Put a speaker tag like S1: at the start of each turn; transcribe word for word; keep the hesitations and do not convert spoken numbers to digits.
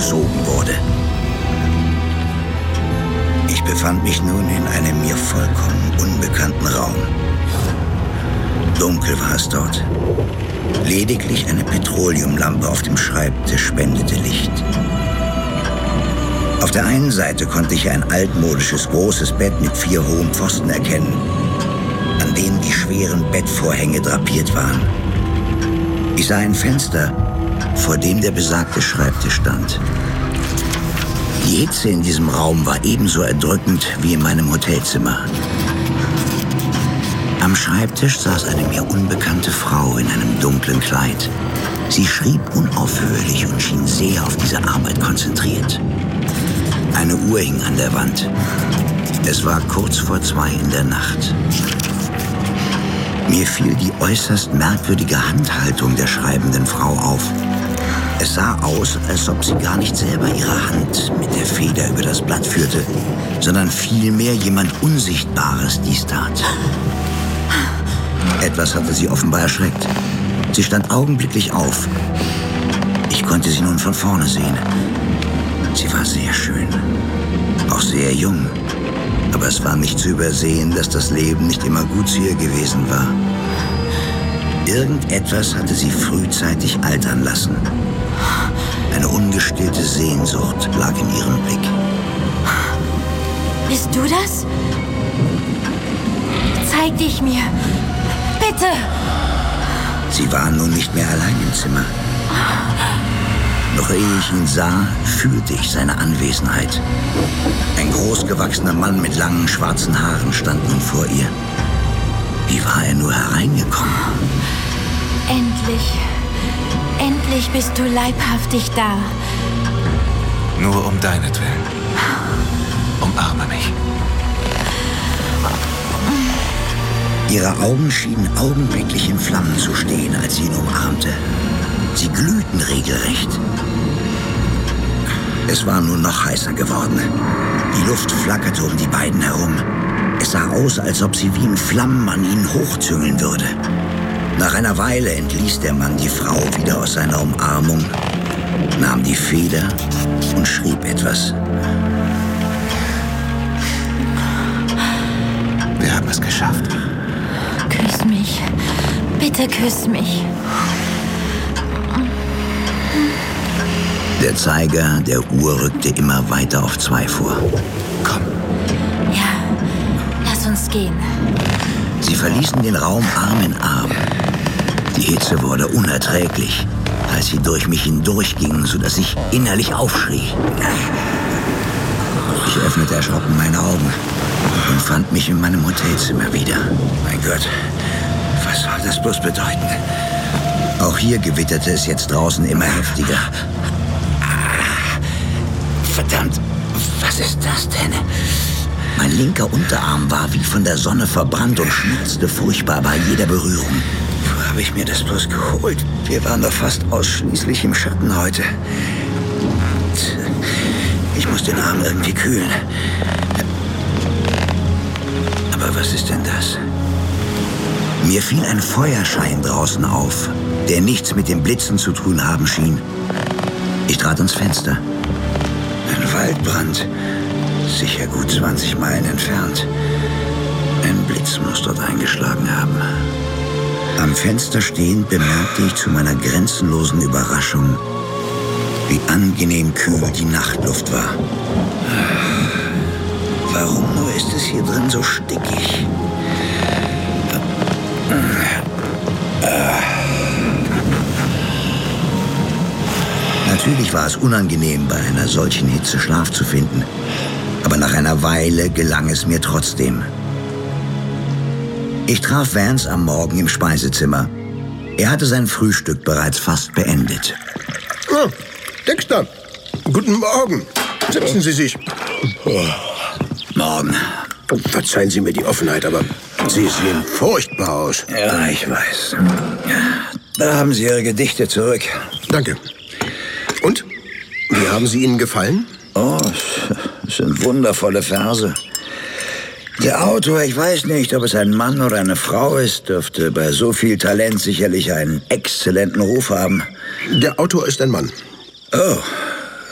S1: gesogen wurde. Ich befand mich nun in einem mir vollkommen unbekannten Raum. Dunkel war es dort. Lediglich eine Petroleumlampe auf dem Schreibtisch spendete Licht. Auf der einen Seite konnte ich ein altmodisches, großes Bett mit vier hohen Pfosten erkennen, an denen die schweren Bettvorhänge drapiert waren. Ich sah ein Fenster, vor dem der besagte Schreibtisch stand. Die Hitze in diesem Raum war ebenso erdrückend wie in meinem Hotelzimmer. Am Schreibtisch saß eine mir unbekannte Frau in einem dunklen Kleid. Sie schrieb unaufhörlich und schien sehr auf diese Arbeit konzentriert. Eine Uhr hing an der Wand. Es war kurz vor zwei in der Nacht. Mir fiel die äußerst merkwürdige Handhaltung der schreibenden Frau auf. Es sah aus, als ob sie gar nicht selber ihre Hand mit der Feder über das Blatt führte, sondern vielmehr jemand Unsichtbares dies tat. Etwas hatte sie offenbar erschreckt. Sie stand augenblicklich auf. Ich konnte sie nun von vorne sehen. Sie war sehr schön, auch sehr jung. Aber es war nicht zu übersehen, dass das Leben nicht immer gut zu ihr gewesen war. Irgendetwas hatte sie frühzeitig altern lassen. Eine ungestillte Sehnsucht lag in ihrem Blick.
S2: Bist du das? Zeig dich mir. Bitte!
S1: Sie war nun nicht mehr allein im Zimmer. Noch ehe ich ihn sah, fühlte ich seine Anwesenheit. Ein großgewachsener Mann mit langen schwarzen Haaren stand nun vor ihr. Wie war er nur hereingekommen?
S2: Endlich, endlich bist du leibhaftig da.
S3: Nur um deinetwillen. Umarme mich.
S1: Ihre Augen schienen augenblicklich in Flammen zu stehen, als sie ihn umarmte. Sie glühten regelrecht. Es war nun noch heißer geworden. Die Luft flackerte um die beiden herum. Es sah aus, als ob sie wie in Flammen an ihnen hochzüngeln würde. Nach einer Weile entließ der Mann die Frau wieder aus seiner Umarmung, nahm die Feder und schrieb etwas.
S3: Wir haben es geschafft.
S2: Küss mich. Bitte küss mich.
S1: Der Zeiger der Uhr rückte immer weiter auf zwei vor.
S3: Komm.
S2: Ja, lass uns gehen.
S1: Sie verließen den Raum Arm in Arm. Die Hitze wurde unerträglich, als sie durch mich hindurchgingen, sodass ich innerlich aufschrie. Ich öffnete erschrocken meine Augen und fand mich in meinem Hotelzimmer wieder. Mein Gott, was soll das bloß bedeuten? Auch hier gewitterte es jetzt draußen immer heftiger. Verdammt, was ist das denn? Mein linker Unterarm war wie von der Sonne verbrannt und schmerzte furchtbar bei jeder Berührung. Wo habe ich mir das bloß geholt? Wir waren doch fast ausschließlich im Schatten heute. Ich muss den Arm irgendwie kühlen. Aber was ist denn das? Mir fiel ein Feuerschein draußen auf, der nichts mit dem Blitzen zu tun haben schien. Ich trat ans Fenster. Ein Waldbrand, sicher gut zwanzig Meilen entfernt. Ein Blitz muss dort eingeschlagen haben. Am Fenster stehend bemerkte ich zu meiner grenzenlosen Überraschung, wie angenehm kühl die Nachtluft war. Warum nur ist es hier drin so stickig? Natürlich war es unangenehm, bei einer solchen Hitze Schlaf zu finden. Aber nach einer Weile gelang es mir trotzdem. Ich traf Vance am Morgen im Speisezimmer. Er hatte sein Frühstück bereits fast beendet.
S4: Oh, Dexter, guten Morgen. Setzen Sie sich.
S1: Morgen.
S4: Verzeihen Sie mir die Offenheit, aber Sie sehen furchtbar aus.
S1: Ja, ich weiß. Da haben Sie Ihre Gedichte zurück.
S4: Danke. Und? Wie haben sie Ihnen gefallen?
S1: Oh, es sind wundervolle Verse. Der Autor, ich weiß nicht, ob es ein Mann oder eine Frau ist, dürfte bei so viel Talent sicherlich einen exzellenten Ruf haben.
S4: Der Autor ist ein Mann.
S1: Oh,